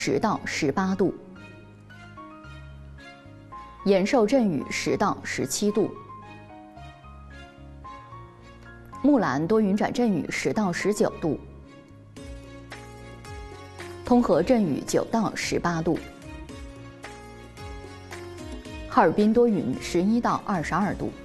10到18度，延寿阵雨10到17度，木兰多云转阵雨10到19度，通河阵雨9到18度，哈尔滨多云11到22度。